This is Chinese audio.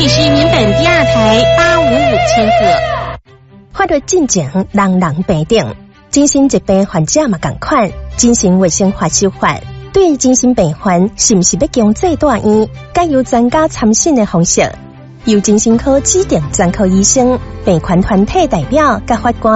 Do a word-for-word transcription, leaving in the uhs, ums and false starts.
里是民本第二台八五五千赫。 法律进程人人平等，精神疾病患者嘛同款。精神卫生法修法对精神病患是不是要强制住院，该由专家参审的方式，由精神科指定专科医生、病患团体代表甲法官